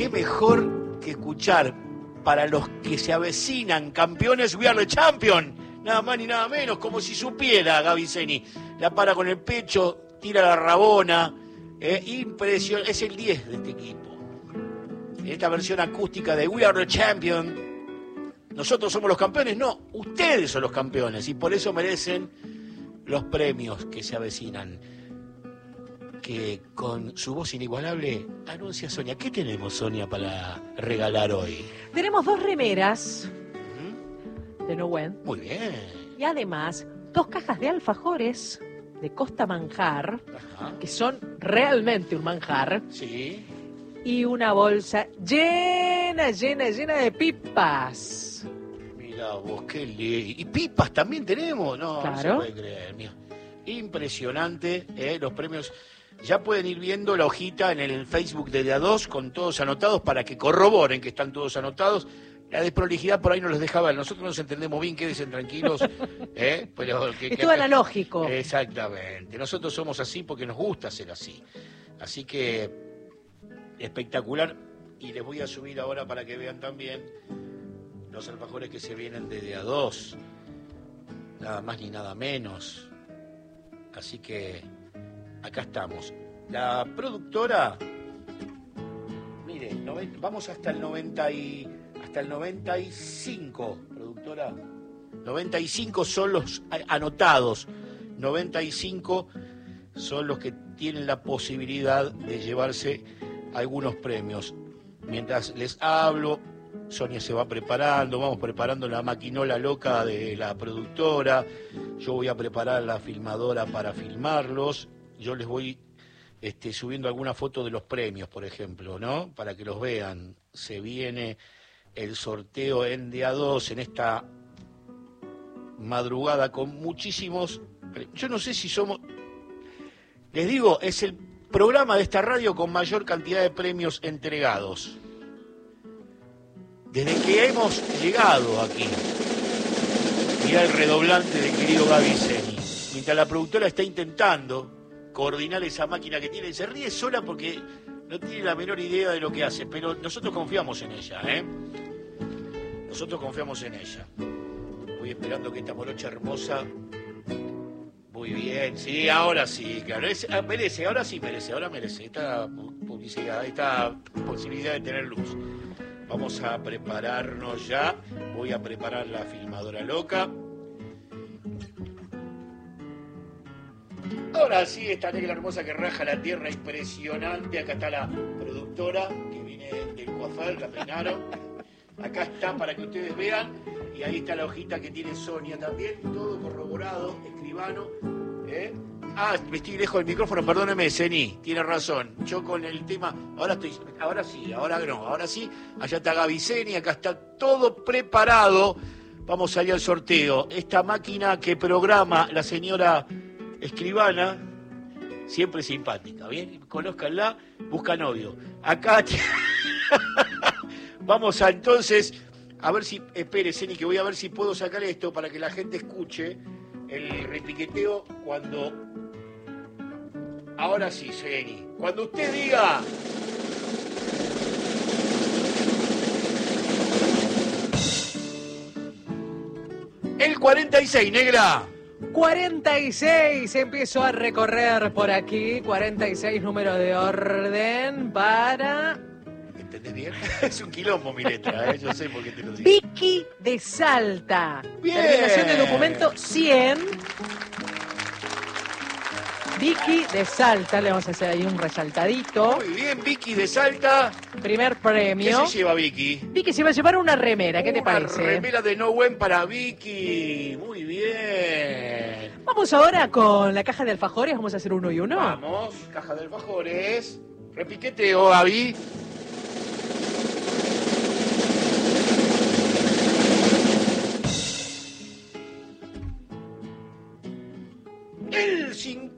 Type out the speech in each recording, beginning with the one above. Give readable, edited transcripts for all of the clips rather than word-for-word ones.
qué mejor que escuchar para los que se avecinan campeones, We Are the Champion, nada más ni nada menos, como si supiera Gaby Zeni. La para con el pecho, tira la rabona, impresionante, es el 10 de este equipo. En esta versión acústica de We Are the Champion, nosotros somos los campeones, no, ustedes son los campeones y por eso merecen los premios que se avecinan. Que con su voz inigualable anuncia Sonia. ¿Qué tenemos, Sonia, para regalar hoy? Tenemos 2 remeras de Nehuen. Muy bien. Y además 2 cajas de alfajores de Costa Manjar, Ajá. que son realmente un manjar. Sí. Y una bolsa llena de pipas. Mira vos, qué ley. ¿Y pipas también tenemos? No, claro. No se puede creer. Mira. Impresionante, los premios. Ya pueden ir viendo la hojita en el Facebook de A2 con todos anotados para que corroboren que están todos anotados. La desprolijidad por ahí no los dejaba. Nosotros nos entendemos bien, quédense tranquilos. Pero es todo analógico. Exactamente. Nosotros somos así porque nos gusta ser así. Así que espectacular. Y les voy a subir ahora para que vean también los alfajores que se vienen de A2. Nada más ni nada menos. Así que acá estamos. La productora, mire, vamos hasta el 95, productora. 95 son los anotados. 95 son los que tienen la posibilidad de llevarse algunos premios. Mientras les hablo, Sonia se va preparando, vamos preparando la maquinola loca de la productora. Yo voy a preparar la filmadora para filmarlos. Yo les voy subiendo alguna foto de los premios, por ejemplo, ¿no? Para que los vean. Se viene el sorteo en A2 en esta madrugada con muchísimos... Yo no sé si somos... Les digo, es el programa de esta radio con mayor cantidad de premios entregados. Desde que hemos llegado aquí. Mirá el redoblante del querido Gaby Zeni. Mientras la productora está intentando coordinar esa máquina que tiene, se ríe sola porque no tiene la menor idea de lo que hace, pero nosotros confiamos en ella, Nosotros confiamos en ella. Voy esperando que esta morocha hermosa... Muy bien, sí, ahora sí, claro, merece, ahora sí merece, ahora merece esta publicidad, esta posibilidad de tener luz. Vamos a prepararnos ya, voy a preparar la filmadora loca. Ahora sí, esta negra hermosa que raja la tierra, impresionante. Acá está la productora que viene del coafal, la peinaron. Acá está para que ustedes vean. Y ahí está la hojita que tiene Sonia también. Todo corroborado, escribano. Me estoy lejos del micrófono, perdóneme, Zeni. Tiene razón. Yo con el tema... Ahora sí, ahora no. Ahora sí, allá está Gaby Zeni, acá está todo preparado. Vamos a ir al sorteo. Esta máquina que programa la señora... escribana, siempre simpática, ¿bien? Conózcanla, busca novio. Acá vamos a entonces, a ver si, espere, Zeni, que voy a ver si puedo sacar esto para que la gente escuche el repiqueteo cuando... Ahora sí, Zeni. Cuando usted diga... El 46, negra. 46, empiezo a recorrer por aquí, 46 número de orden para... ¿Entendés bien? Es un quilombo mi letra, yo sé por qué te lo digo. Vicky de Salta. Bien. Terminación de documento 100. Vicky de Salta, le vamos a hacer ahí un resaltadito. Muy bien, Vicky de Salta. Primer premio. ¿Qué se lleva Vicky? Vicky se va a llevar una remera, ¿qué te parece? Una remera de Nehuen para Vicky. Muy bien. Vamos ahora con la caja de alfajores, vamos a hacer uno y uno. Vamos, caja de alfajores. Repiqueteo, Gaby. El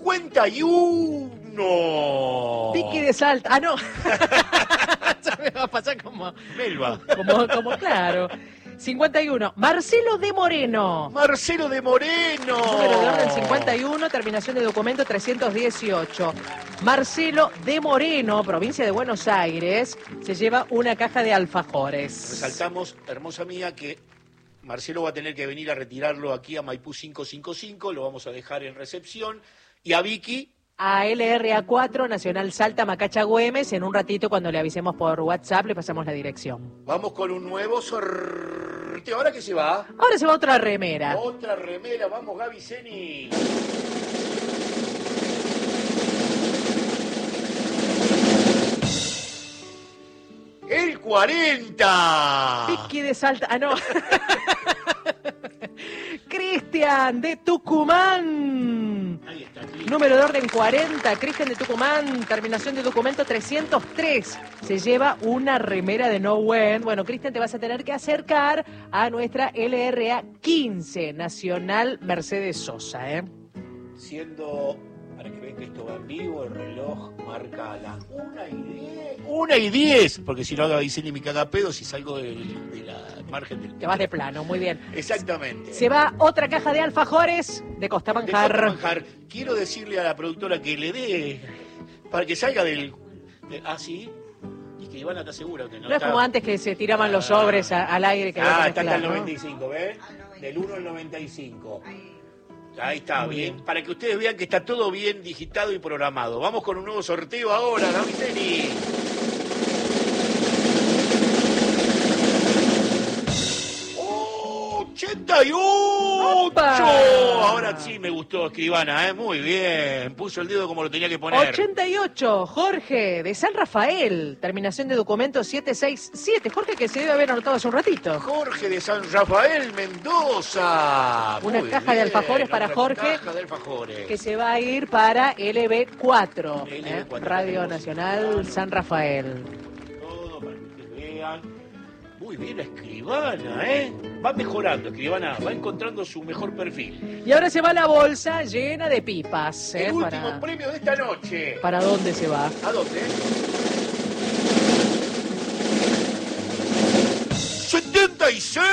51. Vicky de Salta. Ah, no. Ya me va a pasar como... Melba. Como claro. 51, Marcelo de Moreno. Marcelo de Moreno. Número de orden 51, terminación de documento 318. Marcelo de Moreno, provincia de Buenos Aires, se lleva una caja de alfajores. Resaltamos, hermosa mía, que Marcelo va a tener que venir a retirarlo aquí a Maipú 555, lo vamos a dejar en recepción. Y a Vicky... A LRA4, Nacional Salta, Macacha, Güemes. En un ratito, cuando le avisemos por WhatsApp, le pasamos la dirección. Vamos con un nuevo sorteo. ¿Ahora qué se va? Ahora se va otra remera. Otra remera. Vamos, Gaby Zeni. ¡El 40! Vicky de Salta. Ah, no. Cristian de Tucumán. Ahí está. Número de orden 40, Cristian de Tucumán, terminación de documento 303. Se lleva una remera de No When. Bueno, Cristian, te vas a tener que acercar a nuestra LRA 15, Nacional Mercedes Sosa, ¿eh? Siendo, para que vean que esto va en vivo, el reloj marca las 1:10, porque si no haga Viceni me caga pedo si salgo de la margen del... Te vas de plano, muy bien. Exactamente. Se va otra caja de alfajores de Costa Manjar. De Costa Manjar. Quiero decirle a la productora que le dé, para que salga del... ¿sí? Y que Ivana está segura. Que no es como antes que se tiraban los sobres al aire. Que está hasta el 95, ¿ves? Del 1 al 95. Ahí está, bien. Para que ustedes vean que está todo bien digitado y programado. Vamos con un nuevo sorteo ahora, Gaby Zeni. ¡88! ¡Opa! Ahora sí me gustó, escribana, muy bien. Puso el dedo como lo tenía que poner. 88, Jorge, de San Rafael. Terminación de documento 767. Jorge, que se debe haber anotado hace un ratito. Jorge de San Rafael, Mendoza. Una caja de alfajores para Jorge. Caja de alfajores. Que se va a ir para LB4. LB4 Radio Nacional San Rafael. Todo para que ustedes vean. Muy bien la escribana, Va mejorando, escribana, va encontrando su mejor perfil. Y ahora se va la bolsa llena de pipas. El último premio de esta noche. ¿Para dónde se va? ¿A dónde? 76.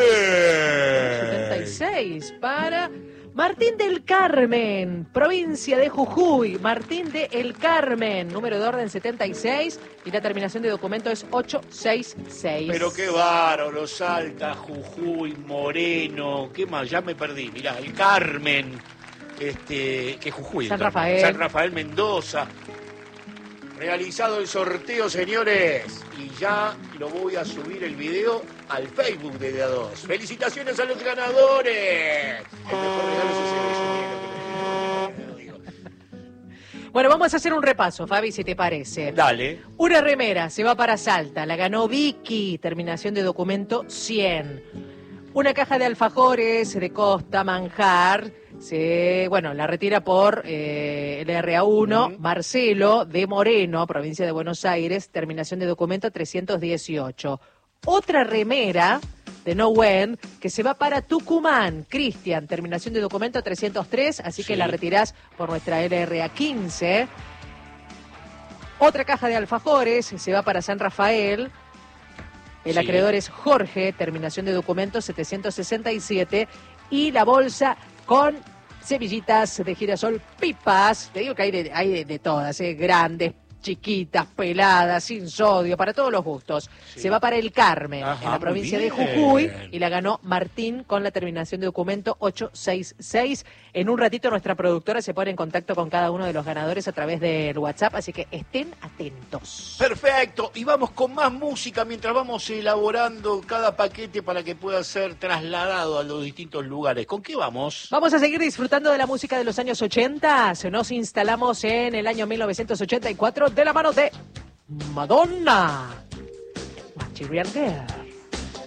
76 para Martín del Carmen, provincia de Jujuy. Martín del Carmen, número de orden 76 y la terminación de documento es 866. Pero qué bárbaro, Salta, Jujuy, Moreno, ¿qué más? Ya me perdí. Mirá, el Carmen, que Jujuy. San Rafael. San Rafael, Mendoza. Realizado el sorteo, señores, y ya lo voy a subir el video al Facebook de DA2. ¡Felicitaciones a los ganadores! El mejor regalo es ese beso. Bueno, vamos a hacer un repaso, Fabi, si te parece. Dale. Una remera se va para Salta, la ganó Vicky, terminación de documento 100. Una caja de alfajores de Costa Manjar, la retira por LRA1, Marcelo de Moreno, provincia de Buenos Aires, terminación de documento 318. Otra remera de No When que se va para Tucumán, Cristian, terminación de documento 303, así que la retirás por nuestra LRA 15. Otra caja de alfajores se va para San Rafael. El acreedor es Jorge, terminación de documento 767. Y la bolsa con semillitas de girasol, pipas. Te digo que hay de todas, grandes, chiquitas, peladas, sin sodio, para todos los gustos. Sí. Se va para el Carmen, en la provincia de Jujuy, y la ganó Martín con la terminación de documento 866. En un ratito nuestra productora se pone en contacto con cada uno de los ganadores a través del WhatsApp, así que estén atentos. Perfecto, y vamos con más música mientras vamos elaborando cada paquete para que pueda ser trasladado a los distintos lugares. ¿Con qué vamos? Vamos a seguir disfrutando de la música de los años 80. Nos instalamos en el año 1984 de la mano de Madonna. Material Girl.